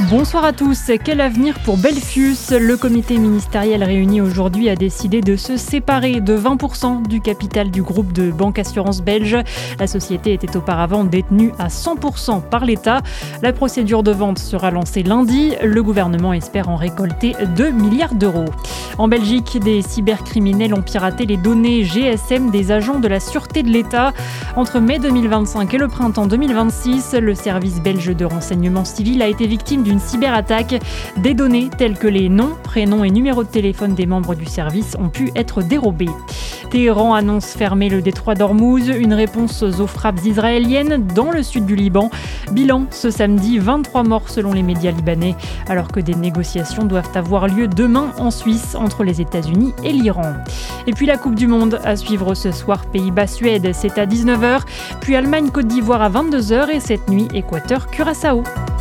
Bonsoir à tous. Quel avenir pour Belfius ? Le comité ministériel réuni aujourd'hui a décidé de se séparer de 20% du capital du groupe de banque assurance belge. La société était auparavant détenue à 100% par l'État. La procédure de vente sera lancée lundi. Le gouvernement espère en récolter 2 milliards d'euros. En Belgique, des cybercriminels ont piraté les données GSM des agents de la sûreté de l'État. Entre mai 2025 et le printemps 2026, le service belge de renseignement civil a été victime d'une cyberattaque. Des données telles que les noms, prénoms et numéros de téléphone des membres du service ont pu être dérobées. Téhéran annonce fermer le détroit d'Ormuz, une réponse aux frappes israéliennes dans le sud du Liban. Bilan ce samedi, 23 morts selon les médias libanais, alors que des négociations doivent avoir lieu demain en Suisse entre les États-Unis et l'Iran. Et puis la Coupe du Monde à suivre ce soir, Pays-Bas-Suède, c'est à 19h, puis Allemagne-Côte d'Ivoire à 22h et cette nuit, Équateur-Curaçao.